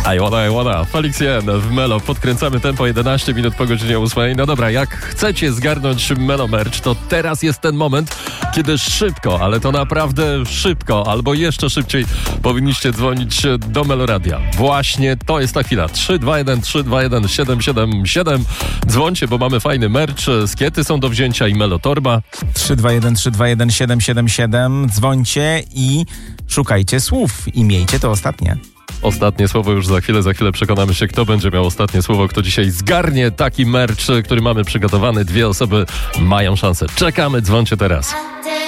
I wanna. Felix Jen w Melo. Podkręcamy tempo 11 minut po godzinie 8. No dobra, jak chcecie zgarnąć Melo Merch, to teraz jest ten moment, kiedy szybko, ale to naprawdę szybko, albo jeszcze szybciej powinniście dzwonić do Meloradia. Właśnie to jest ta chwila. 321 321 777. Dzwońcie, bo mamy fajny merch. Skiety są do wzięcia i Melo Torba. 321 321 777. Dzwońcie i szukajcie słów i miejcie to ostatnie. Ostatnie słowo już za chwilę przekonamy się, kto będzie miał ostatnie słowo, kto dzisiaj zgarnie taki merch, który mamy przygotowany. 2 osoby mają szansę. Czekamy, dzwońcie teraz.